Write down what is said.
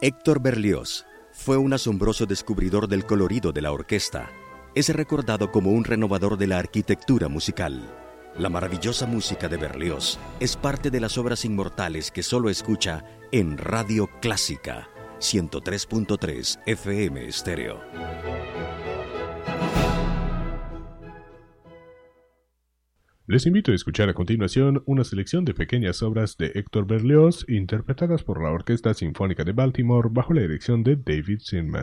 Héctor Berlioz fue un asombroso descubridor del colorido de la orquesta. Es recordado como un renovador de la arquitectura musical. La maravillosa música de Berlioz es parte de las obras inmortales que solo escucha en Radio Clásica 103.3 FM Estéreo. Les invito a escuchar a continuación una selección de pequeñas obras de Héctor Berlioz interpretadas por la Orquesta Sinfónica de Baltimore bajo la dirección de David Zinman.